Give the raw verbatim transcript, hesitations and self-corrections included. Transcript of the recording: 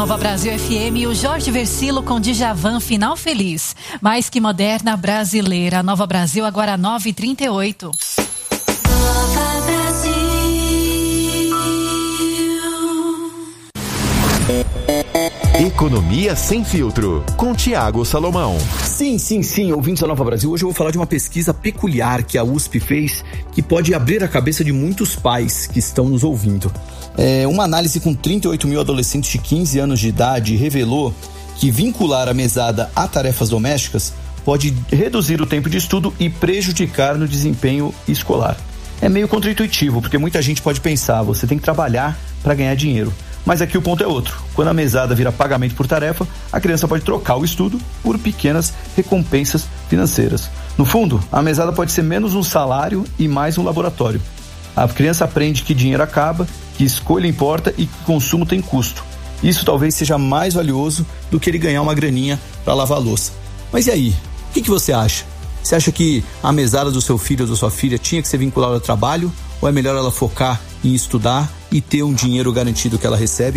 Nova Brasil F M e o Jorge Versilo com Djavan, Final Feliz. Mais que moderna, brasileira. Nova Brasil, agora nove e trinta e oito. Nova Brasil. Economia Sem Filtro, com Tiago Salomão. Sim, sim, sim, ouvintes da Nova Brasil, hoje eu vou falar de uma pesquisa peculiar que a U S P fez, que pode abrir a cabeça de muitos pais que estão nos ouvindo. É, uma análise com trinta e oito mil adolescentes de quinze anos de idade revelou que vincular a mesada a tarefas domésticas pode reduzir o tempo de estudo e prejudicar no desempenho escolar. É meio contraintuitivo, porque muita gente pode pensar, você tem que trabalhar para ganhar dinheiro. Mas aqui o ponto é outro. Quando a mesada vira pagamento por tarefa, a criança pode trocar o estudo por pequenas recompensas financeiras. No fundo, a mesada pode ser menos um salário e mais um laboratório. A criança aprende que dinheiro acaba, que escolha importa e que consumo tem custo. Isso talvez seja mais valioso do que ele ganhar uma graninha para lavar a louça. Mas e aí? O que, que você acha? Você acha que a mesada do seu filho ou da sua filha tinha que ser vinculada ao trabalho? Ou é melhor ela focar em estudar e ter um dinheiro garantido que ela recebe